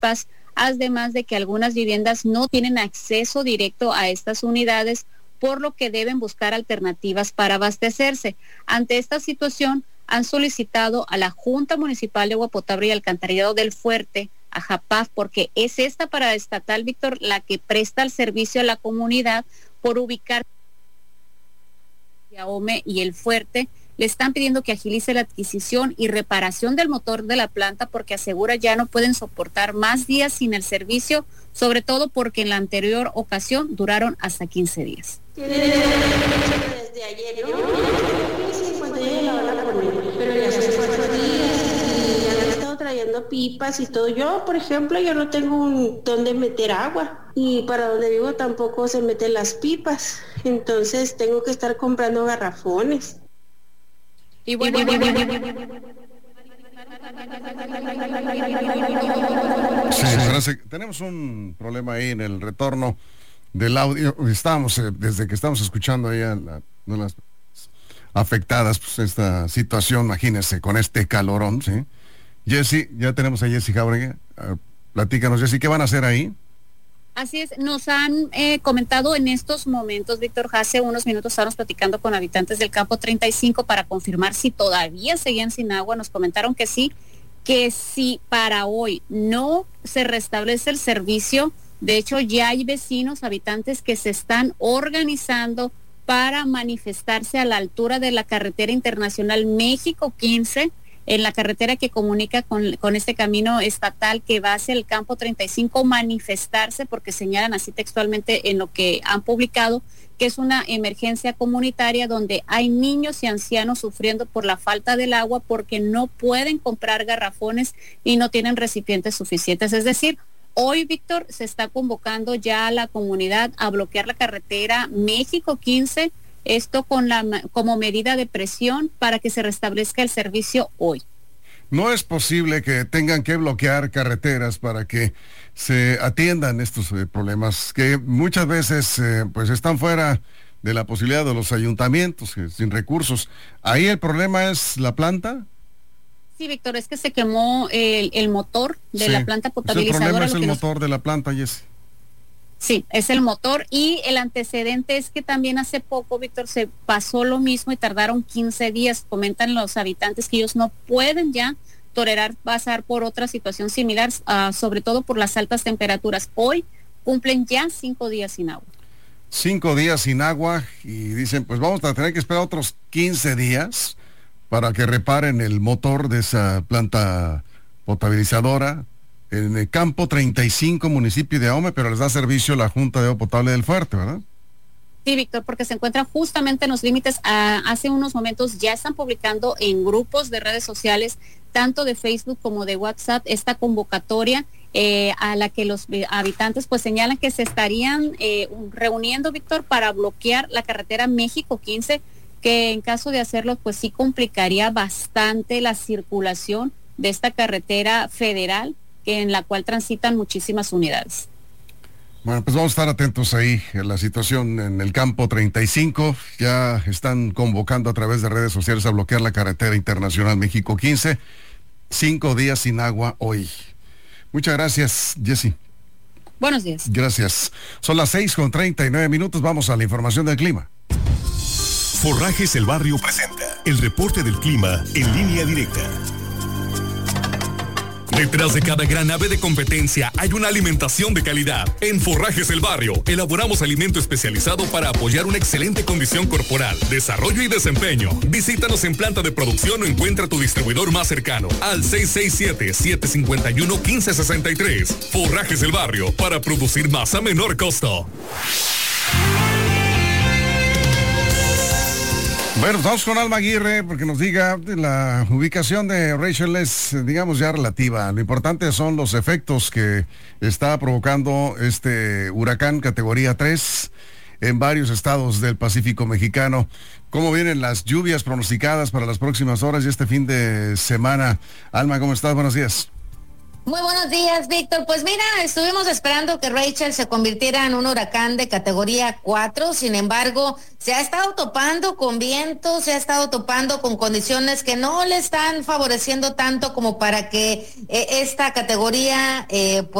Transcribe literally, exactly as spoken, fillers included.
pipas, además de que algunas viviendas no tienen acceso directo a estas unidades, por lo que deben buscar alternativas para abastecerse. Ante esta situación, han solicitado a la Junta Municipal de Agua Potable y Alcantarillado del Fuerte, a JAPAF, porque es esta paraestatal, Víctor, la que presta el servicio a la comunidad, por ubicar Ahome y el Fuerte. Le están pidiendo que agilice la adquisición y reparación del motor de la planta, porque asegura ya no pueden soportar más días sin el servicio, sobre todo porque en la anterior ocasión duraron hasta quince días. Desde ayer, ¿no? Cuando llegue la van a poner, pero ya se cuatro días y ya han estado trayendo pipas y todo. Yo, por ejemplo, yo no tengo un donde meter agua y para donde vivo tampoco se meten las pipas, entonces tengo que estar comprando garrafones. Y bueno, y bueno, y bueno, y bueno. Sí, parece que tenemos un problema ahí en el retorno del audio. Estamos, eh, desde que estamos escuchando ahí a la, no las afectadas, pues esta situación, imagínense, con este calorón, ¿sí? Jessy, ya tenemos a Jessy Jauregui. Uh, platícanos, Jessy, ¿qué van a hacer ahí? Así es, nos han eh, comentado en estos momentos, Víctor, hace unos minutos estábamos platicando con habitantes del campo treinta y cinco para confirmar si todavía seguían sin agua. Nos comentaron que sí, que si para hoy no se restablece el servicio, de hecho ya hay vecinos, habitantes que se están organizando para manifestarse a la altura de la carretera internacional México quince, en la carretera que comunica con, con este camino estatal que va hacia el campo treinta y cinco, manifestarse, porque señalan así textualmente en lo que han publicado, que es una emergencia comunitaria donde hay niños y ancianos sufriendo por la falta del agua, porque no pueden comprar garrafones y no tienen recipientes suficientes. Es decir, hoy, Víctor, se está convocando ya a la comunidad a bloquear la carretera México quince, esto con la como medida de presión para que se restablezca el servicio hoy. No es posible que tengan que bloquear carreteras para que se atiendan estos eh, problemas que muchas veces eh, pues están fuera de la posibilidad de los ayuntamientos, eh, sin recursos. Ahí el problema es la planta. Sí, Víctor, es que se quemó el, el motor de sí, la planta potabilizadora. El problema es el nos... motor de la planta, Jessy. Sí, es el motor, y el antecedente es que también hace poco, Víctor, se pasó lo mismo y tardaron quince días. Comentan los habitantes que ellos no pueden ya tolerar pasar por otra situación similar, uh, sobre todo por las altas temperaturas. Hoy cumplen ya cinco días sin agua. Cinco días sin agua y dicen, pues vamos a tener que esperar otros quince días para que reparen el motor de esa planta potabilizadora en el campo treinta y cinco, municipio de Ahome, pero les da servicio la Junta de Agua Potable del Fuerte, ¿verdad? Sí, Víctor, porque se encuentran justamente en los límites. Ah, hace unos momentos ya están publicando en grupos de redes sociales, tanto de Facebook como de WhatsApp, esta convocatoria eh, a la que los habitantes pues señalan que se estarían eh, reuniendo, Víctor, para bloquear la carretera México quince, que en caso de hacerlo pues sí complicaría bastante la circulación de esta carretera federal, que en la cual transitan muchísimas unidades. Bueno, pues vamos a estar atentos ahí a la situación en el campo treinta y cinco. Ya están convocando a través de redes sociales a bloquear la carretera internacional México quince. Cinco días sin agua hoy. Muchas gracias, Jessy. Buenos días. Gracias. Son las seis con treinta y nueve minutos. Vamos a la información del clima. Forrajes El Barrio presenta el reporte del clima en línea directa. Detrás de cada gran ave de competencia hay una alimentación de calidad. En Forrajes El Barrio elaboramos alimento especializado para apoyar una excelente condición corporal, desarrollo y desempeño. Visítanos en planta de producción o encuentra tu distribuidor más cercano al seis seis siete, siete cinco uno, uno cinco seis tres. Forrajes El Barrio, para producir más a menor costo. Bueno, vamos con Alma Aguirre porque nos diga la ubicación de Rachel es, digamos, ya relativa. Lo importante son los efectos que está provocando este huracán categoría tres en varios estados del Pacífico mexicano. ¿Cómo vienen las lluvias pronosticadas para las próximas horas y este fin de semana? Alma, ¿cómo estás? Buenos días. Muy buenos días, Víctor. Pues mira, estuvimos esperando que Rachel se convirtiera en un huracán de categoría cuatro, sin embargo, se ha estado topando con vientos, se ha estado topando con condiciones que no le están favoreciendo tanto como para que eh, esta categoría eh, pues